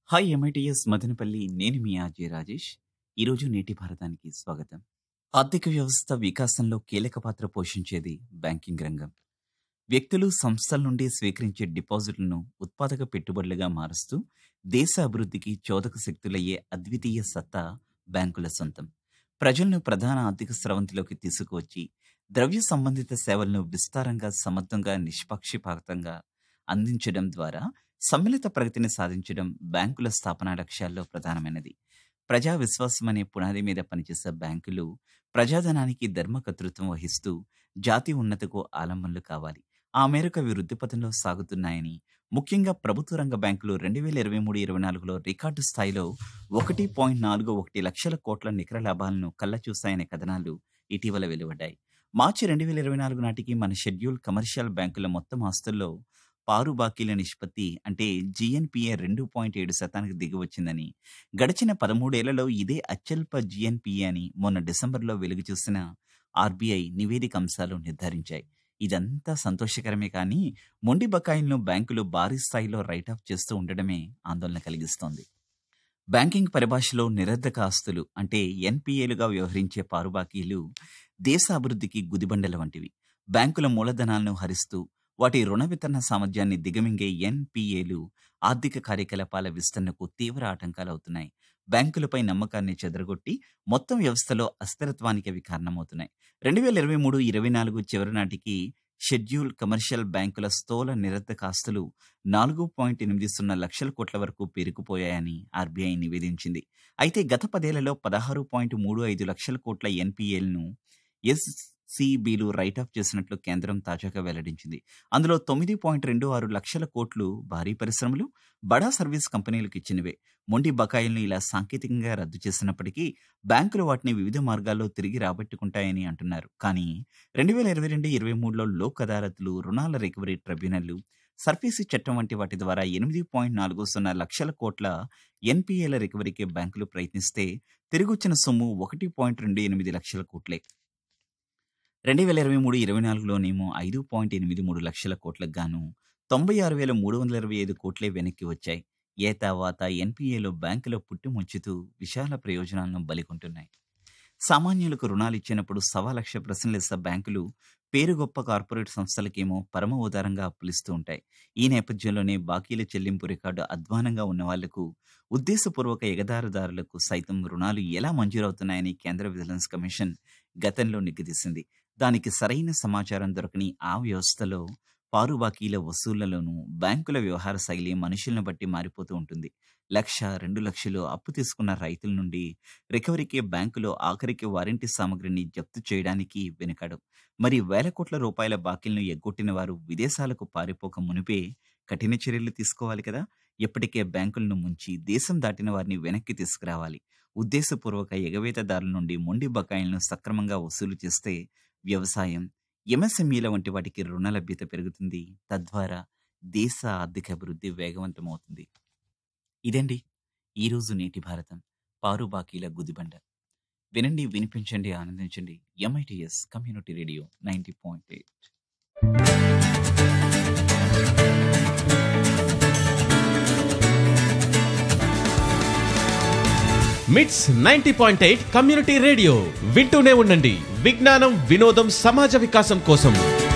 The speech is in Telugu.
హాయ్ ఎంఐటిఎస్ మదనపల్లి, నేను మీ ఆర్జే రాజేష్. ఈరోజు నేటి భారతానికి స్వాగతం. ఆర్థిక వ్యవస్థ వికాసంలో కీలక పాత్ర పోషించేది బ్యాంకింగ్ రంగం. వ్యక్తులు, సంస్థల నుండి స్వీకరించే డిపాజిట్లను ఉత్పాదక పెట్టుబడులుగా మారుస్తూ దేశ అభివృద్ధికి చోదక శక్తులయ్యే అద్వితీయ సత్తా బ్యాంకుల సొంతం. ప్రజలను ప్రధాన ఆర్థిక స్రవంతిలోకి తీసుకువచ్చి ద్రవ్య సంబంధిత సేవలను విస్తారంగా, సమర్థంగా, నిష్పక్షపాతంగా అందించడం ద్వారా సమ్మిళిత ప్రగతిని సాధించడం బ్యాంకుల స్థాపనా లక్ష్యాల్లో ప్రధానమైనది. ప్రజా విశ్వాసం అనే పునాది మీద పనిచేసే బ్యాంకులు ప్రజాధనానికి ధర్మకర్తృత్వం వహిస్తూ జాతి ఉన్నతకు ఆలంబనలు కావాలి. ఆ మేరకు అవి వృద్ధి పథంలో సాగుతున్నాయని, ముఖ్యంగా ప్రభుత్వ రంగ బ్యాంకులు 2023-24లో రికార్డు స్థాయిలో 1.41 లక్షల కోట్ల నికర లాభాలను కళ్ళచూశాయనే కథనాలు ఇటీవల వెలువడ్డాయి. మార్చి 2024 నాటికి మన షెడ్యూల్ కమర్షియల్ బ్యాంకుల మొత్తం ఆస్తుల్లో పారు బాకీల నిష్పత్తి అంటే జీఎన్పీఏ 2.7% దిగివచ్చిందని, గడిచిన 13 ఏళ్లలో ఇదే అత్యల్ప జీఎన్పీఏ అని మొన్న డిసెంబర్లో వెలుగు చూసిన ఆర్బీఐ నివేదిక అంశాలు నిర్ధారించాయి. ఇదంతా సంతోషకరమే, కానీ మొండి బకాయిలను బ్యాంకులు భారీ స్థాయిలో రైట్ ఆఫ్ చేస్తూ ఉండడమే ఆందోళన కలిగిస్తోంది. బ్యాంకింగ్ పరిభాషలో నిరర్ధక ఆస్తులు అంటే ఎన్పీఏలుగా వ్యవహరించే పారుబాకీలు దేశ అభివృద్ధికి గుదిబండల వంటివి. బ్యాంకుల మూలధనాలను హరిస్తూ వాటి రుణ వితరణ సామర్థ్యాన్ని దిగమింగే ఎన్పీఏలు ఆర్థిక కార్యకలాపాల విస్తరణకు తీవ్ర ఆటంకాలవుతున్నాయి. బ్యాంకులపై నమ్మకాన్ని చెదరగొట్టి మొత్తం వ్యవస్థలో అస్థిరత్వానికి అవి కారణమవుతున్నాయి. 2023-24 చివరి నాటికి షెడ్యూల్ కమర్షియల్ బ్యాంకుల స్థూల నిరర్ధక ఆస్తులు 4.80 లక్షల కోట్ల వరకు పెరిగిపోయాయని ఆర్బీఐ నివేదించింది. అయితే గత 10 ఏళ్లలో 16.35 లక్షల కోట్ల ఎన్పీఏలను ఎస్సీబీలు రైట్ ఆఫ్ చేసినట్లు కేంద్రం తాజాగా వెల్లడించింది. అందులో 9.26 లక్షల కోట్లు భారీ పరిశ్రమలు, బడా సర్వీస్ కంపెనీలకు ఇచ్చినవే. మొండి బకాయిలను ఇలా సాంకేతికంగా రద్దు చేసినప్పటికీ బ్యాంకులు వాటిని వివిధ మార్గాల్లో తిరిగి రాబట్టుకుంటాయని అంటున్నారు. కానీ 2022-23లో లోక్ అదాలత్లు, రుణాల రికవరీ ట్రిబ్యునళ్లు, సర్ఫేసీ చట్టం వంటి వాటి ద్వారా 8.40 లక్షల కోట్ల ఎన్పీఏల రికవరీకి బ్యాంకులు ప్రయత్నిస్తే తిరిగొచ్చిన సొమ్ము 1.28 లక్షల కోట్లే. 2023-24లోనేమో 5.83 లక్షల కోట్లకు గాను 96,325 కోట్లే వెనక్కి వచ్చాయి. ఏతావాత ఎన్పీఏలో బ్యాంకులో పుట్టుముంచుతూ విశాల ప్రయోజనాలను బలికొంటున్నాయి. సామాన్యులకు రుణాలు ఇచ్చినప్పుడు 1,00,000 ప్రశ్నలేసే బ్యాంకులు పేరు గొప్ప కార్పొరేట్ సంస్థలకేమో పరమ ఉదారంగా అప్పులిస్తూ ఉంటాయి. ఈ నేపథ్యంలోనే బాకీల చెల్లింపు రికార్డు అధ్వానంగా ఉన్న వాళ్లకు, ఉద్దేశపూర్వక ఎగదారుదారులకు సైతం రుణాలు ఎలా మంజూరవుతున్నాయని కేంద్ర విజిలెన్స్ కమిషన్ గతంలో నిగ్గుదీసింది. దానికి సరైన సమాచారం దొరకని ఆ వ్యవస్థలో పారు బాకీల వసూళ్లలోనూ బ్యాంకుల వ్యవహార శైలి మనుషులను బట్టి మారిపోతూ ఉంటుంది. 1,00,000, 2 లక్షలు అప్పు తీసుకున్న రైతుల నుండి రికవరీకి బ్యాంకులో ఆఖరికి వారంటీ సామగ్రిని జప్తు చేయడానికి వెనుకాడు. మరి వేల కోట్ల రూపాయల బాకీలను ఎగ్గొట్టిన వారు విదేశాలకు పారిపోక మునిపే కఠిన చర్యలు తీసుకోవాలి కదా. ఎప్పటికే బ్యాంకులను ముంచి దేశం దాటిన వారిని వెనక్కి తీసుకురావాలి. ఉద్దేశపూర్వక ఎగవేతదారుల నుండి మొండి బకాయిలను సక్రమంగా వసూలు చేస్తే వ్యవసాయం, ఎంఎస్ఎంఈల వంటి వాటికి రుణ లభ్యత పెరుగుతుంది. తద్వారా దేశ ఆర్థిక అభివృద్ధి వేగవంతమవుతుంది. ఇదండి ఈరోజు నేటి భారతం, పారు బాకీల గుదిబండ. వినండి, వినిపించండి, ఆనందించండి. MITS community radio 90.8. మిట్స్ 90.8 కమ్యూనిటీ రేడియో వింటూనే ఉండండి. విజ్ఞానం, వినోదం, సమాజ వికాసం కోసం.